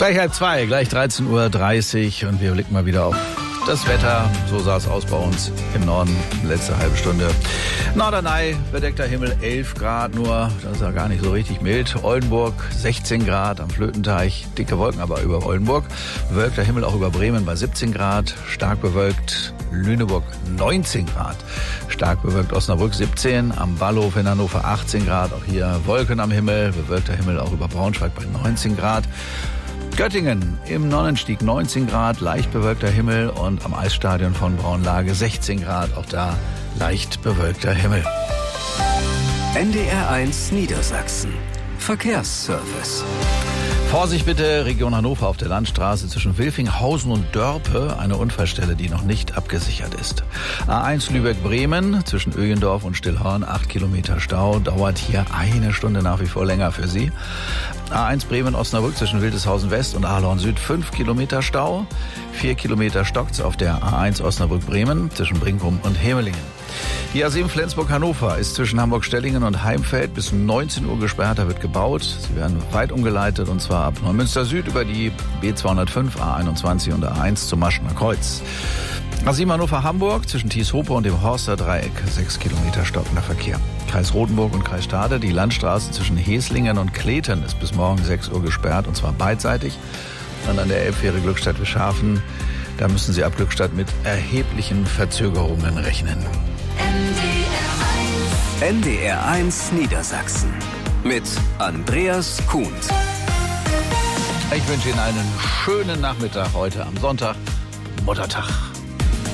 Gleich 1:30, gleich 13:30 Uhr und wir blicken mal wieder auf das Wetter. So sah es aus bei uns im Norden, letzte halbe Stunde. Norderney, bedeckter Himmel, 11 Grad nur, das ist ja gar nicht so richtig mild. Oldenburg, 16 Grad am Flötenteich, dicke Wolken aber über Oldenburg. Bewölkter Himmel auch über Bremen bei 17 Grad, stark bewölkt Lüneburg 19 Grad. Stark bewölkt Osnabrück 17, am Wallhof in Hannover 18 Grad, auch hier Wolken am Himmel, bewölkter Himmel auch über Braunschweig bei 19 Grad. Göttingen im Nonnenstieg 19 Grad, leicht bewölkter Himmel und am Eisstadion von Braunlage 16 Grad, auch da leicht bewölkter Himmel. NDR1 Niedersachsen. Verkehrsservice. Vorsicht bitte, Region Hannover auf der Landstraße zwischen Wilfinghausen und Dörpe, eine Unfallstelle, die noch nicht abgesichert ist. A1 Lübeck-Bremen zwischen Öjendorf und Stillhorn, 8 Kilometer Stau, dauert hier eine Stunde nach wie vor länger für Sie. A1 Bremen-Osnabrück zwischen Wildeshausen West und Ahlhorn Süd, 5 Kilometer Stau, 4 Kilometer stockt's auf der A1 Osnabrück-Bremen zwischen Brinkum und Hemelingen. Die A7 Flensburg-Hannover ist zwischen Hamburg-Stellingen und Heimfeld bis 19 Uhr gesperrt, da wird gebaut. Sie werden weit umgeleitet und zwar ab Neumünster Süd über die B205, A21 und A1 zum Maschener Kreuz. A7 Hannover-Hamburg zwischen Thieshope und dem Horster Dreieck, 6 Kilometer stockender Verkehr. Kreis Rotenburg und Kreis Stade, die Landstraße zwischen Heslingen und Kleten ist bis morgen 6 Uhr gesperrt und zwar beidseitig. Und an der Elbfähre Glückstadt-Wischhafen, da müssen Sie ab Glückstadt mit erheblichen Verzögerungen rechnen. NDR1 Niedersachsen mit Andreas Kuhn. Ich wünsche Ihnen einen schönen Nachmittag heute am Sonntag, Muttertag.